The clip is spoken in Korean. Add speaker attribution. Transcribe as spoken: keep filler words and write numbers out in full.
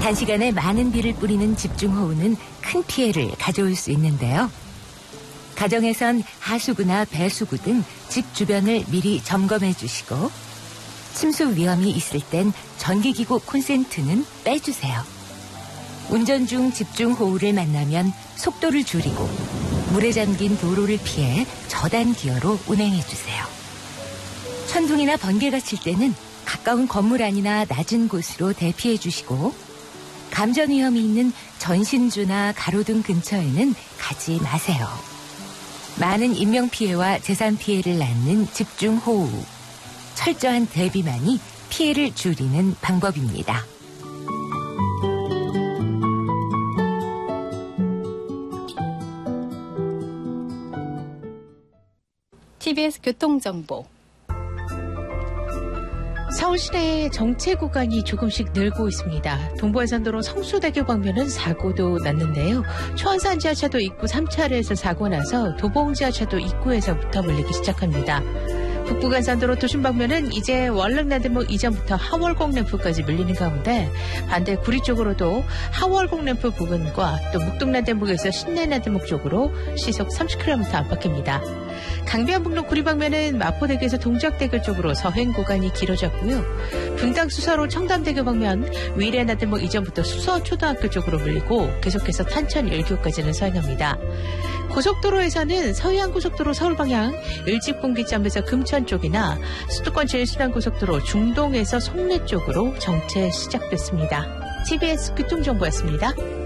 Speaker 1: 단시간에 많은 비를 뿌리는 집중호우는 큰 피해를 가져올 수 있는데요. 가정에선 하수구나 배수구 등 집 주변을 미리 점검해 주시고 침수 위험이 있을 땐 전기기구 콘센트는 빼주세요. 운전 중 집중호우를 만나면 속도를 줄이고 물에 잠긴 도로를 피해 저단 기어로 운행해 주세요. 천둥이나 번개가 칠 때는 가까운 건물 안이나 낮은 곳으로 대피해 주시고 감전 위험이 있는 전신주나 가로등 근처에는 가지 마세요. 많은 인명피해와 재산 피해를 낳는 집중호우. 철저한 대비만이 피해를 줄이는 방법입니다.
Speaker 2: 티비에스 교통정보.
Speaker 3: 서울 시내 정체 구간이 조금씩 늘고 있습니다. 동부안산도로 성수대교 방면은 사고도 났는데요. 초안산 지하차도 입구 삼 차로에서 사고 나서 도봉 지하차도 입구에서부터 밀리기 시작합니다. 북부간산도로 도심 방면은 이제 월릉나들목 이전부터 하월곡램프까지 밀리는 가운데 반대 구리 쪽으로도 하월곡램프 부근과 또 묵동나들목에서 신내나들목 쪽으로 시속 삼십 킬로미터 안팎입니다. 강변북로 구리 방면은 마포대교에서 동작대교 쪽으로 서행 구간이 길어졌고요. 분당 수서로 청담대교 방면 위례나들목 이전부터 수서초등학교 쪽으로 밀리고 계속해서 탄천 일교까지는 서행합니다. 고속도로에서는 서해안고속도로 서울 방향 일직분기점에서 금천 쪽이나 수도권 제일순환고속도로 중동에서 송내 쪽으로 정체 시작됐습니다. 티비에스 교통정보였습니다.